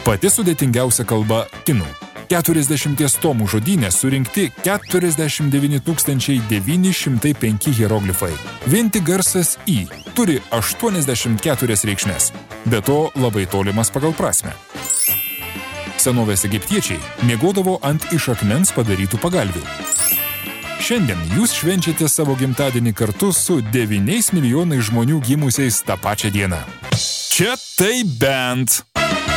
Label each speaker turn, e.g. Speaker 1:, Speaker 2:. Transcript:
Speaker 1: Pati sudėtingiausia kalba kinų. 40 tomų žodyne surinkti 49 905 hieroglifai. Vien tik garsas I turi 84 reikšmes. Be to labai tolimas pagal prasmę. Senovės egiptiečiai miegodavo ant iš akmens padarytų pagalvių. Šiandien jūs švenčiate savo gimtadienį kartu su 9 milijonai žmonių gimusiais tą pačią dieną. Čia tai bent!